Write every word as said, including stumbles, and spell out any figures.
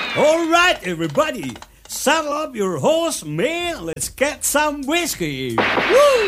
All right, everybody, saddle up your horse, man. Let's get some whiskey. Woo!